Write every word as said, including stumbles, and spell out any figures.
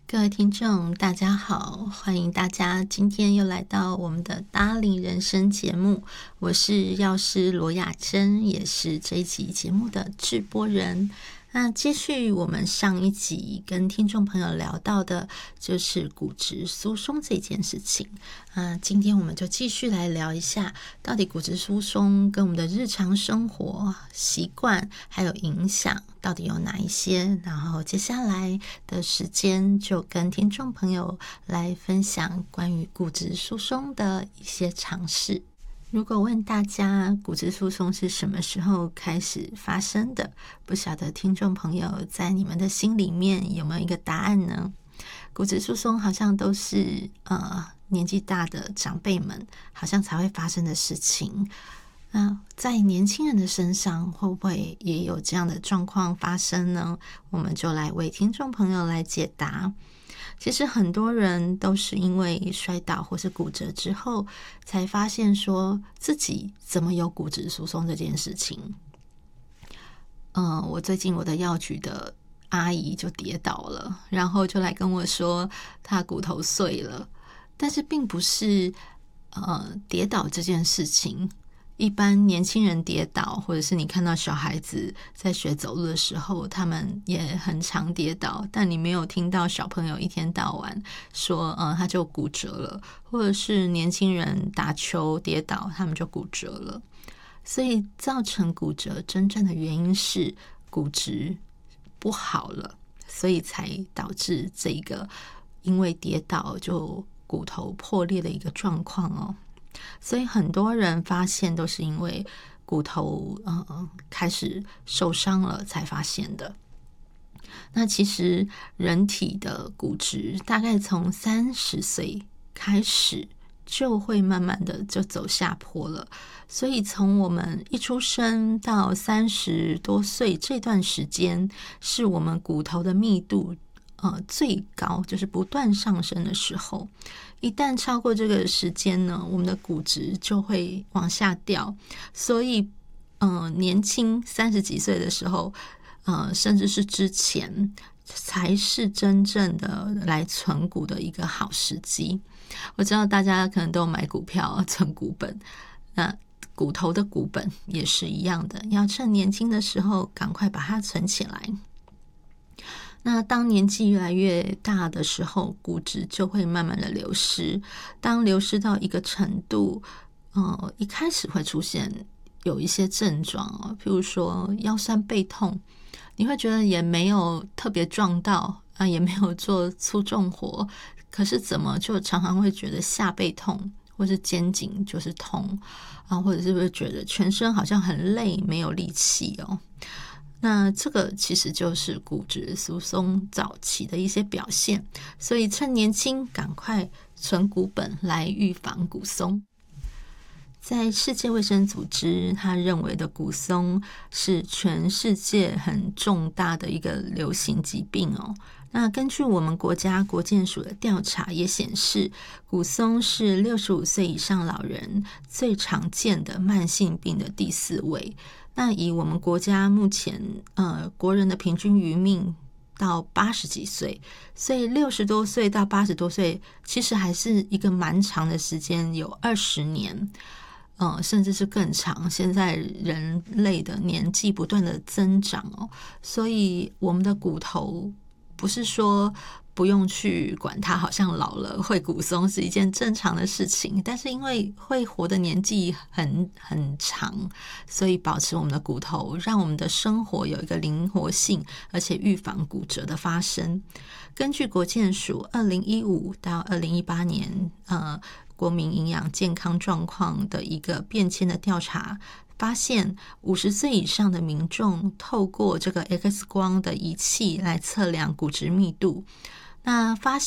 各位听众大家好，欢迎大家今天又来到我们的搭理人生节目，我是药师罗雅珍，也是这一集节目的制播人。那接续我们上一集跟听众朋友聊到的就是骨质疏松这件事情，那今天我们就继续来聊一下到底骨质疏松跟我们的日常生活习惯还有影响到底有哪一些，然后接下来的时间就跟听众朋友来分享关于骨质疏松的一些常识。如果问大家骨质疏松是什么时候开始发生的，不晓得听众朋友在你们的心里面有没有一个答案呢？骨质疏松好像都是呃年纪大的长辈们好像才会发生的事情，那在年轻人的身上会不会也有这样的状况发生呢？我们就来为听众朋友来解答。其实很多人都是因为摔倒或是骨折之后才发现说自己怎么有骨质疏松这件事情。嗯、呃，我最近我的药局的阿姨就跌倒了，然后就来跟我说她骨头碎了，但是并不是呃跌倒这件事情。一般年轻人跌倒，或者是你看到小孩子在学走路的时候，他们也很常跌倒，但你没有听到小朋友一天到晚说呃他就骨折了，或者是年轻人打球跌倒他们就骨折了。所以造成骨折真正的原因是骨质不好了，所以才导致这个因为跌倒就骨头破裂的一个状况哦。所以很多人发现都是因为骨头呃开始受伤了才发现的。那其实人体的骨质大概从三十岁开始就会慢慢的就走下坡了，所以从我们一出生到三十多岁这段时间是我们骨头的密度呃最高，就是不断上升的时候。一旦超过这个时间呢，我们的骨质就会往下掉，所以呃年轻三十几岁的时候呃甚至是之前才是真正的来存股的一个好时机。我知道大家可能都有买股票存股本，那骨头的股本也是一样的，要趁年轻的时候赶快把它存起来。那当年纪越来越大的时候，骨质就会慢慢的流失。当流失到一个程度，呃，一开始会出现有一些症状哦，譬如说腰酸背痛，你会觉得也没有特别撞到啊，也没有做粗重活，可是怎么就常常会觉得下背痛，或是肩颈就是痛啊，或者是不是觉得全身好像很累，没有力气哦。那这个其实就是骨质疏松早期的一些表现，所以趁年轻赶快存股本来预防骨松。在世界卫生组织，他认为的骨松是全世界很重大的一个流行疾病哦。那根据我们国家国健署的调查也显示，骨松是六十五岁以上老人最常见的慢性病的第四位。那以我们国家目前呃国人的平均余命到八十几岁，所以六十多岁到八十多岁其实还是一个蛮长的时间，有二十年呃甚至是更长。现在人类的年纪不断的增长哦，所以我们的骨头不是说不用去管它，好像老了会骨松是一件正常的事情，但是因为会活的年纪很很长，所以保持我们的骨头，让我们的生活有一个灵活性，而且预防骨折的发生。根据国健署二零一五到二零一八年呃国民营养健康状况的一个变迁的调查，发现五十岁以上的民众透过这个 X 光的仪器来测量骨质密度，那发现